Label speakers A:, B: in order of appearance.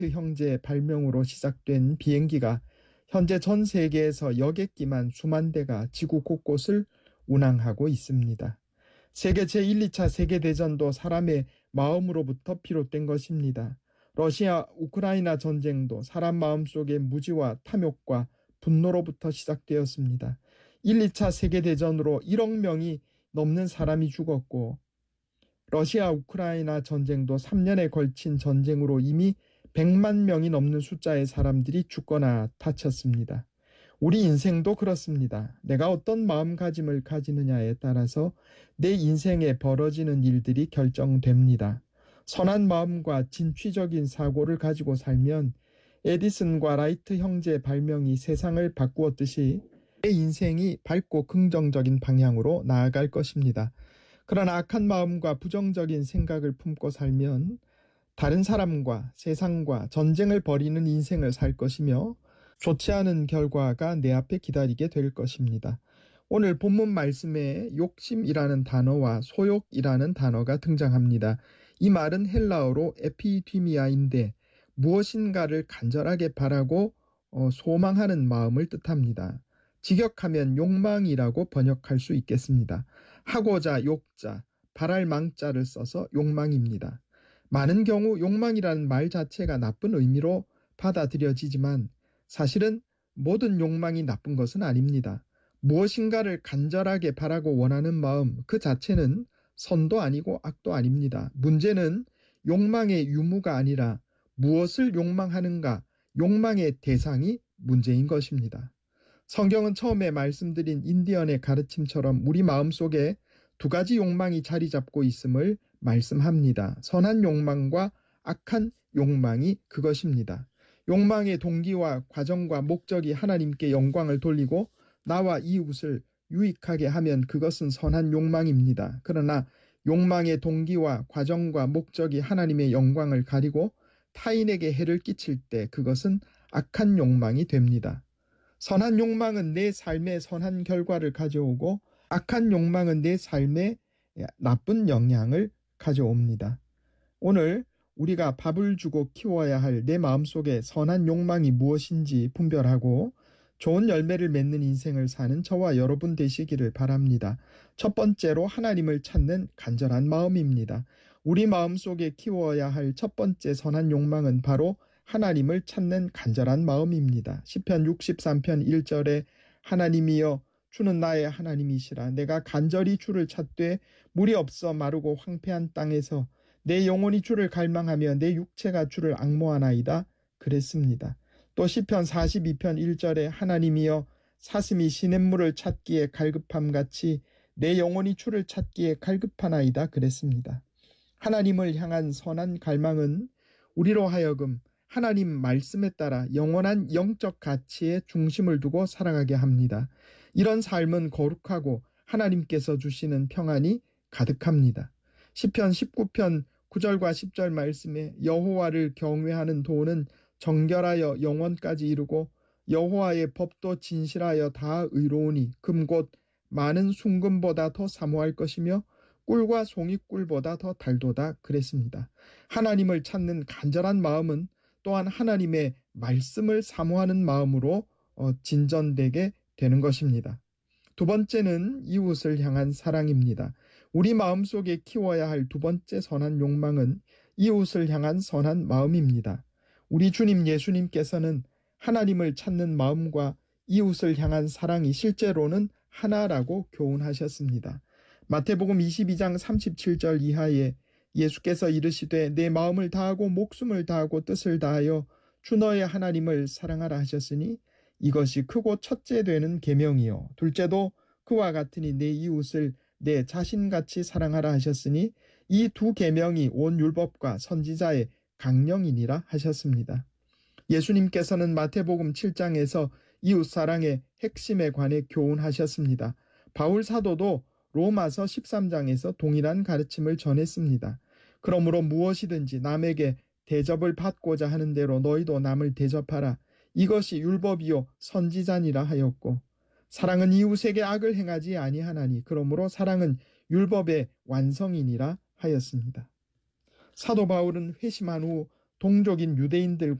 A: 형제의 발명으로 시작된 비행기가 현재 전 세계에서 여객기만 수만 대가 지구 곳곳을 운항하고 있습니다. 세계 제1, 2차 세계대전도 사람의 마음으로부터 비롯된 것입니다. 러시아, 우크라이나 전쟁도 사람 마음속의 무지와 탐욕과 분노로부터 시작되었습니다. 1, 2차 세계대전으로 1억 명이 넘는 사람이 죽었고, 러시아, 우크라이나 전쟁도 3년에 걸친 전쟁으로 이미 100만 명이 넘는 숫자의 사람들이 죽거나 다쳤습니다. 우리 인생도 그렇습니다. 내가 어떤 마음가짐을 가지느냐에 따라서 내 인생에 벌어지는 일들이 결정됩니다. 선한 마음과 진취적인 사고를 가지고 살면 에디슨과 라이트 형제의 발명이 세상을 바꾸었듯이 내 인생이 밝고 긍정적인 방향으로 나아갈 것입니다. 그러나 악한 마음과 부정적인 생각을 품고 살면 다른 사람과 세상과 전쟁을 벌이는 인생을 살 것이며 좋지 않은 결과가 내 앞에 기다리게 될 것입니다. 오늘 본문 말씀에 욕심이라는 단어와 소욕이라는 단어가 등장합니다. 이 말은 헬라어로 에피디미아인데 무엇인가를 간절하게 바라고 소망하는 마음을 뜻합니다. 직역하면 욕망이라고 번역할 수 있겠습니다. 하고자 욕자, 바랄 망자를 써서 욕망입니다. 많은 경우 욕망이라는 말 자체가 나쁜 의미로 받아들여지지만 사실은 모든 욕망이 나쁜 것은 아닙니다. 무엇인가를 간절하게 바라고 원하는 마음 그 자체는 선도 아니고 악도 아닙니다. 문제는 욕망의 유무가 아니라 무엇을 욕망하는가, 욕망의 대상이 문제인 것입니다. 성경은 처음에 말씀드린 인디언의 가르침처럼 우리 마음속에 두 가지 욕망이 자리 잡고 있음을 말씀합니다. 선한 욕망과 악한 욕망이 그것입니다. 욕망의 동기와 과정과 목적이 하나님께 영광을 돌리고 나와 이웃을 유익하게 하면 그것은 선한 욕망입니다. 그러나 욕망의 동기와 과정과 목적이 하나님의 영광을 가리고 타인에게 해를 끼칠 때 그것은 악한 욕망이 됩니다. 선한 욕망은 내 삶에 선한 결과를 가져오고 악한 욕망은 내 삶에 나쁜 영향을 가져옵니다. 오늘 우리가 밥을 주고 키워야 할 내 마음속에 선한 욕망이 무엇인지 분별하고 좋은 열매를 맺는 인생을 사는 저와 여러분 되시기를 바랍니다. 첫 번째로 하나님을 찾는 간절한 마음입니다. 우리 마음속에 키워야 할 첫 번째 선한 욕망은 바로 하나님을 찾는 간절한 마음입니다. 시편 63편 1절에 하나님이여 주는 나의 하나님이시라. 내가 간절히 주를 찾되 물이 없어 마르고 황폐한 땅에서 내 영혼이 주를 갈망하며 내 육체가 주를 앙모하나이다. 그랬습니다. 또 시편 42편 1절에 하나님이여 사슴이 시냇물을 찾기에 갈급함같이 내 영혼이 주를 찾기에 갈급하나이다. 그랬습니다. 하나님을 향한 선한 갈망은 우리로 하여금 하나님 말씀에 따라 영원한 영적 가치에 중심을 두고 살아가게 합니다. 이런 삶은 거룩하고 하나님께서 주시는 평안이 가득합니다. 시편 19편 9절과 10절 말씀에 여호와를 경외하는 도는 정결하여 영원까지 이르고 여호와의 법도 진실하여 다 의로우니 금곧 많은 순금보다 더 사모할 것이며 꿀과 송이꿀보다 더 달도다. 그랬습니다. 하나님을 찾는 간절한 마음은 또한 하나님의 말씀을 사모하는 마음으로 진전되게 되는 것입니다. 두 번째는 이웃을 향한 사랑입니다. 우리 마음속에 키워야 할 두 번째 선한 욕망은 이웃을 향한 선한 마음입니다. 우리 주님 예수님께서는 하나님을 찾는 마음과 이웃을 향한 사랑이 실제로는 하나라고 교훈하셨습니다. 마태복음 22장 37절 이하에 예수께서 이르시되 내 마음을 다하고 목숨을 다하고 뜻을 다하여 주 너의 하나님을 사랑하라 하셨으니 이것이 크고 첫째 되는 계명이요 둘째도 그와 같으니 내 이웃을 내 자신같이 사랑하라 하셨으니 이 두 계명이 온 율법과 선지자의 강령이니라 하셨습니다. 예수님께서는 마태복음 7장에서 이웃사랑의 핵심에 관해 교훈하셨습니다. 바울 사도도 로마서 13장에서 동일한 가르침을 전했습니다. 그러므로 무엇이든지 남에게 대접을 받고자 하는 대로 너희도 남을 대접하라. 이것이 율법이요 선지자니라 하였고 사랑은 이웃에게 악을 행하지 아니하나니 그러므로 사랑은 율법의 완성이니라 하였습니다. 사도 바울은 회심한 후 동족인 유대인들과